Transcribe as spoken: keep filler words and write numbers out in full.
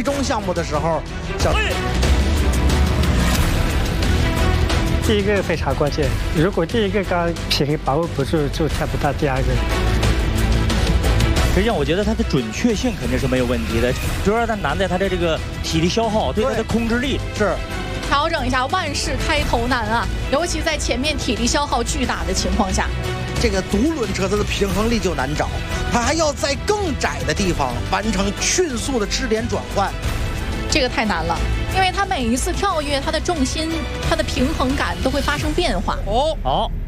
重项目的时候，小。 第一个非常关键，如果第一个杆平把握不住，就跳不到第二个。 实际上，我觉得他的准确性肯定是没有问题的，主要他难在他的这个体力消耗，对他的控制力是。 调整一下，万事开头难啊，尤其在前面体力消耗巨大的情况下。 这个独轮车它的平衡力就难找，它还要在更窄的地方完成迅速的支点转换， 这个太难了。因为它每一次跳跃，它的重心、它的平衡感都会发生变化。 哦，好。